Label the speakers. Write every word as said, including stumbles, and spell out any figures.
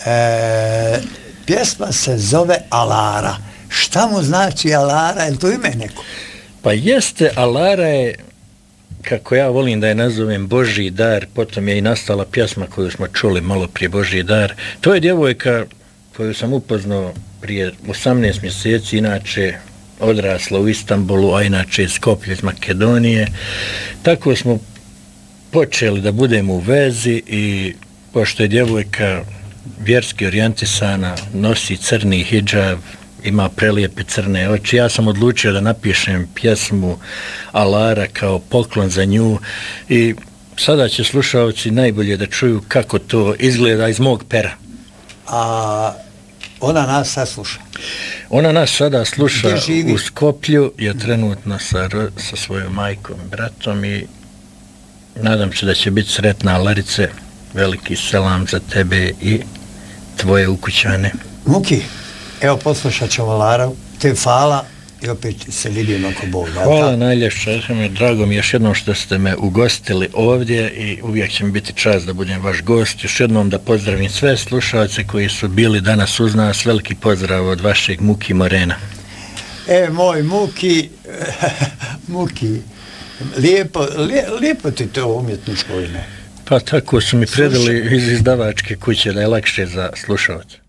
Speaker 1: E, pjesma se zove Alara. Šta mu znači Alara? Je li to ime neko?
Speaker 2: Pa jeste, Alara je, kako ja volim da je nazovem, Božji dar, potom je i nastala pjesma koju smo čuli malo prije, Božji dar. To je djevojka koju sam upoznao prije osamnaest mjeseci, inače odrasla u Istanbulu, a inače iz Skoplja, iz Makedonije. Tako smo počeli da budemo u vezi i pošto je djevojka vjerski orijentisana, nosi crni hidžab, ima prelijepe crne oči, ja sam odlučio da napišem pjesmu Alara kao poklon za nju i sada će slušalci najbolje da čuju kako to izgleda iz mog pera.
Speaker 1: A ona nas sad sluša?
Speaker 2: Ona nas sada sluša u Skoplju, je trenutno sa, sa svojom majkom i bratom i nadam se da će biti sretna. Alarice, veliki selam za tebe i tvoje ukućane.
Speaker 1: Muki, evo poslušat ćemo Lara, te hvala i opet se vidimo ako Bog da.
Speaker 2: Hvala najljepše, drago mi još jednom što ste me ugostili ovdje i uvijek će mi biti čast da budem vaš gost. Još jednom da pozdravim sve slušalce koji su bili danas uz nas. Veliki pozdrav od vašeg Muki Morena.
Speaker 1: E, moj Muki, Muki, lijepo, lijepo ti to umjetničko ime.
Speaker 2: Pa tako su mi predali iz izdavačke kuće da je lakše za slušalce.